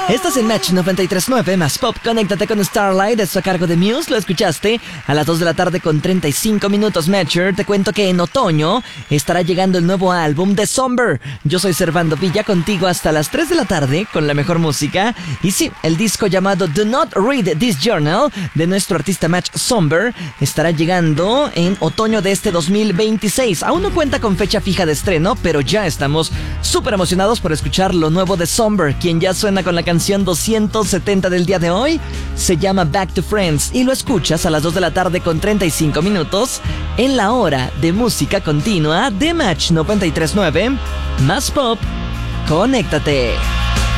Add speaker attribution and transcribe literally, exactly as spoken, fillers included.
Speaker 1: Estás en Match noventa y tres punto nueve más Pop. Conéctate con Starlight, esto a cargo de Muse. Lo escuchaste a las dos de la tarde con treinta y cinco minutos. Matcher, te cuento que en otoño estará llegando el nuevo álbum de Somber. Yo soy Servando Villa, contigo hasta las tres de la tarde con la mejor música. Y sí, el disco llamado Do Not Read This Journal de nuestro artista Match Somber estará llegando en otoño de este dos mil veintiséis. Aún no cuenta con fecha fija de estreno, pero ya estamos súper emocionados por escuchar lo nuevo de Somber, quien ya suena con la canción doscientos setenta del día de hoy. Se llama Back to Friends y lo escuchas a las dos de la tarde con treinta y cinco minutos en la hora de música continua de Match noventa y tres punto nueve más Pop. Conéctate.